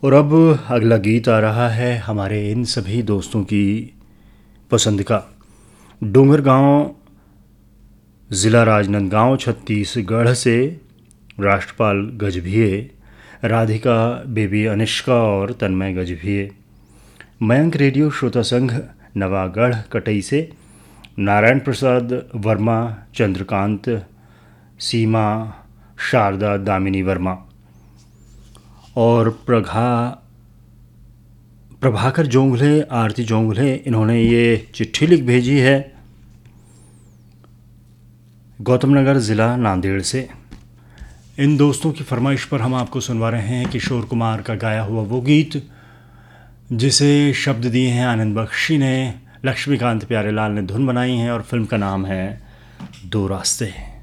और अब अगला गीत आ रहा है हमारे इन सभी दोस्तों की पसंद का। डोंगरगांव, ज़िला राजनांदगांव, छत्तीसगढ़ से राष्ट्रपाल गजभिये, राधिका बेबी अनिष्का और तन्मय गजभिये। मयंक रेडियो श्रोता संघ नवागढ़ कटई से नारायण प्रसाद वर्मा, चंद्रकांत, सीमा, शारदा, दामिनी वर्मा और प्रभाकर जोंगले, आरती जोंगले, इन्होंने ये चिट्ठी लिख भेजी है गौतमनगर ज़िला नांदेड़ से। इन दोस्तों की फरमाइश पर हम आपको सुनवा रहे हैं किशोर कुमार का गाया हुआ वो गीत जिसे शब्द दिए हैं आनंद बख्शी ने, लक्ष्मीकांत प्यारेलाल ने धुन बनाई है और फिल्म का नाम है दो रास्ते।